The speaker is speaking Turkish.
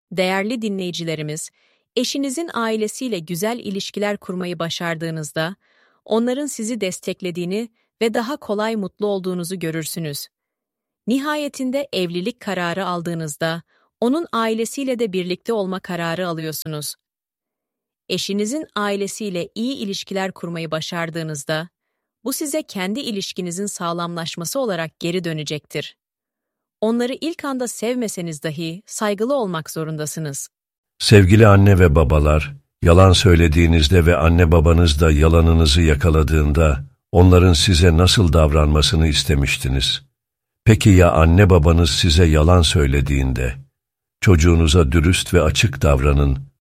Değerli dinleyicilerimiz, eşinizin ailesiyle güzel ilişkiler kurmayı başardığınızda, onların sizi desteklediğini ve daha kolay mutlu olduğunuzu görürsünüz. Nihayetinde evlilik kararı aldığınızda, onun ailesiyle de birlikte olma kararı alıyorsunuz. Eşinizin ailesiyle iyi ilişkiler kurmayı başardığınızda, bu size kendi ilişkinizin sağlamlaşması olarak geri dönecektir. Onları ilk anda sevmeseniz dahi saygılı olmak zorundasınız. Sevgili anne ve babalar, yalan söylediğinizde ve anne babanız da yalanınızı yakaladığında, onların size nasıl davranmasını istemiştiniz? Peki ya anne babanız size yalan söylediğinde? Çocuğunuza dürüst ve açık davranın